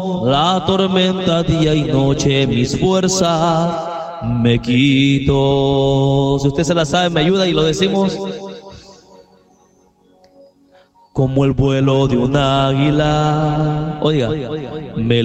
la tormenta día y noche, mis fuerzas me quito. Si usted se la sabe, me ayuda y lo decimos. Como el vuelo de un águila. Oiga, me